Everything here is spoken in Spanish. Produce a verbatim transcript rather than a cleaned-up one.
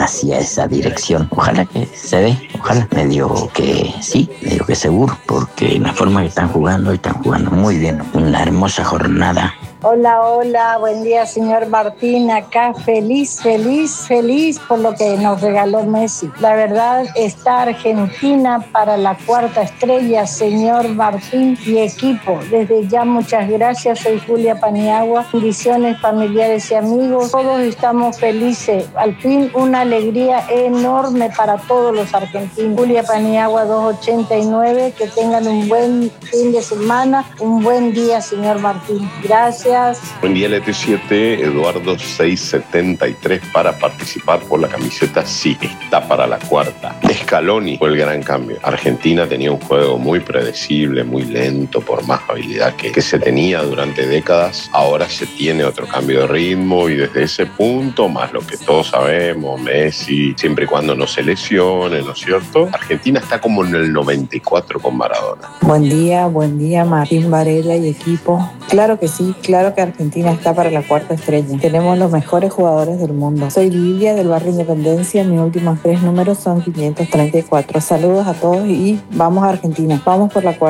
hacia esa dirección. Ojalá que se dé, ojalá. Medio que sí, medio que seguro, porque la forma que están jugando, están jugando muy bien. Una hermosa jornada. Hola, hola, buen día, señor Martín. Acá feliz, feliz, feliz por lo que nos regaló Messi. La verdad, está Argentina para la cuarta estrella, señor Martín y equipo. Desde ya, muchas gracias. Soy Julia Paniagua. Bendiciones familiares y amigos. Todos estamos felices. Al fin, una alegría enorme para todos los argentinos. Julia Paniagua, doscientos ochenta y nueve. Que tengan un buen fin de semana, un buen día, señor Martín. Gracias. Buen día, L T siete, Eduardo seiscientos setenta y tres para participar por la camiseta. Sí, está para la cuarta. Scaloni fue el gran cambio. Argentina tenía un juego muy predecible, muy lento, por más habilidad que, que se tenía durante décadas. Ahora se tiene otro cambio de ritmo y desde ese punto, más lo que todos sabemos, Messi, siempre y cuando no se lesione, ¿no es cierto? Argentina está como en el noventa y cuatro con Maradona. Buen día, buen día, Martín Varela y equipo. Claro que sí, claro que Argentina está para la cuarta estrella. Tenemos los mejores jugadores del mundo. Soy Lidia del barrio Independencia. Mis últimos tres números son quinientos treinta y cuatro. Saludos a todos y vamos a Argentina. Vamos por la cuarta.